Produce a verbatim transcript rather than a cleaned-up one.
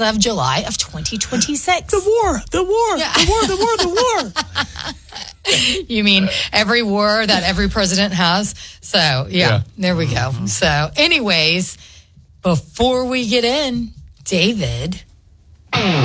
of July of twenty twenty-six. The war, the war, yeah. the war, the war, the war. You mean every war that every president has? So, yeah, yeah. there we go. Mm-hmm. So, anyways, before we get in, David...